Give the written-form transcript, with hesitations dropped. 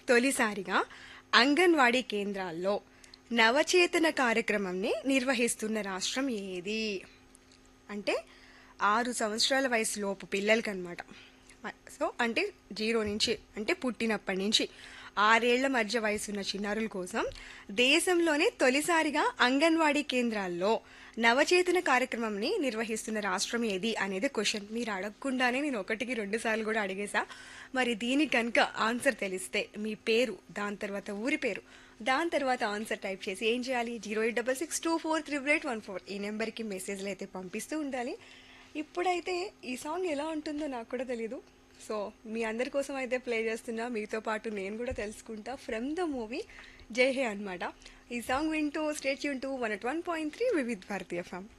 తొలిసారిగా అంగన్వాడీ కేంద్రాల్లో నవచేతన కార్యక్రమంని నిర్వహిస్తున్న రాష్ట్రం ఏది? అంటే 6 సంవత్సరాల వయసులోపు పిల్లలకన్నమాట. సో అంటే 0 నుంచి అంటే పుట్టినప్పటి నుంచి 6 ఏళ్ల మధ్య వయసున్న చిన్నారుల కోసం దేశంలోనే తొలిసారిగా అంగన్వాడీ కేంద్రాల్లో నవచేతన కార్యక్రమంని నిర్వహిస్తున్న రాష్ట్రం ఏది అనేది క్వశ్చన్. మీరు అడగకుండానే నేను 1కి 2 సార్లు కూడా అడిగేశా. మరి దీనికి కనుక ఆన్సర్ తెలిస్తే మీ పేరు, దాని తర్వాత ఊరి పేరు, దాని తర్వాత ఆన్సర్ టైప్ చేసి ఏం చేయాలి? 08662438814 ఈ నెంబర్కి మెసేజ్లు అయితే పంపిస్తూ ఉండాలి. ఇప్పుడైతే ఈ సాంగ్ ఎలా ఉంటుందో నాకు కూడా తెలీదు. సో మీ అందరి కోసం అయితే ప్లే చేస్తున్నా, మీతో పాటు నేను కూడా తెలుసుకుంటా. ఫ్రమ్ ద మూవీ జై హే అన్నమాట. ఈ సాంగ్ వింటూ stay tune to 101.3 Vividh Bharati FM.